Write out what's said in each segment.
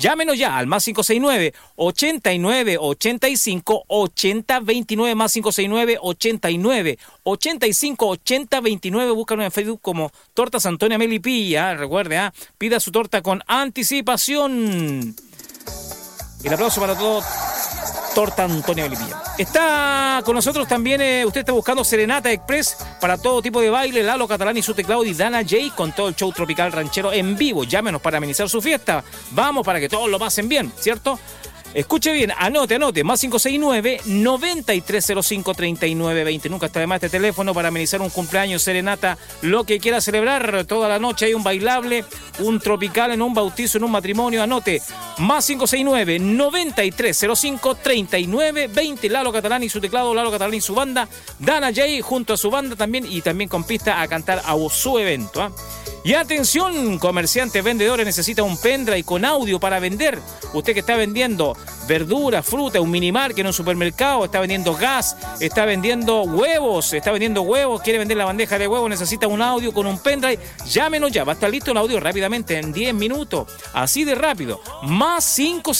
Llámenos ya al más 569-89-85-80-29, más 569-89-85-80-29. Búscanos en Facebook como Tortas Antonia Melipilla. Recuerde, pida su torta con anticipación. El aplauso para todo Torta Antonia Melipilla. Está con nosotros también, usted está buscando Serenata Express para todo tipo de baile, Lalo Catalán y su teclado y Dana J con todo el show tropical ranchero en vivo. Llámenos para amenizar su fiesta. Vamos para que todos lo pasen bien, ¿cierto? Escuche bien, anote, más 569-9305-3920. Nunca está de más este teléfono para amenizar un cumpleaños, serenata, lo que quiera celebrar. Toda la noche hay un bailable, un tropical, en un bautizo, en un matrimonio. Anote, más 569-9305-3920. Lalo Catalán y su teclado, Lalo Catalán y su banda. Dana J junto a su banda también y también con pista a cantar a su evento. Y atención, comerciantes, vendedores, necesita un pendrive con audio para vender. Usted que está vendiendo verduras, fruta, un minimarket en un supermercado, está vendiendo gas, está vendiendo huevos, quiere vender la bandeja de huevos, necesita un audio con un pendrive. Llámenos ya, va a estar listo el audio rápidamente, en 10 minutos, así de rápido. Más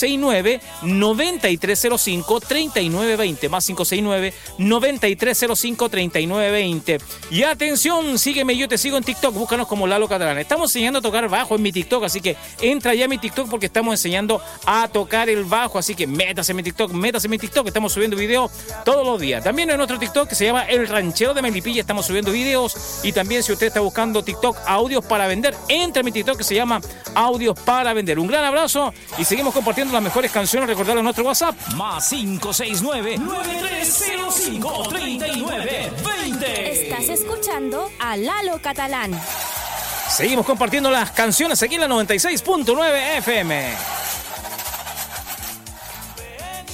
569-9305-3920, más 569-9305-3920. Y atención, sígueme, yo te sigo en TikTok, búscanos como Lalo Catalán. Estamos enseñando a tocar bajo en mi TikTok, así que entra ya a mi TikTok porque estamos enseñando a tocar el bajo, así que métase en mi TikTok, estamos subiendo videos todos los días. También en nuestro TikTok que se llama El Ranchero de Melipilla estamos subiendo videos, y también si usted está buscando TikTok audios para vender, entra a mi TikTok que se llama Audios para Vender. Un gran abrazo y seguimos compartiendo las mejores canciones. Recordarlo en nuestro WhatsApp, más 569-9305-3920. Estás escuchando a Lalo Catalán. Seguimos compartiendo las canciones aquí en la 96.9 FM.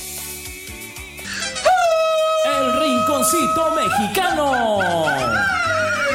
El Rinconcito Mexicano.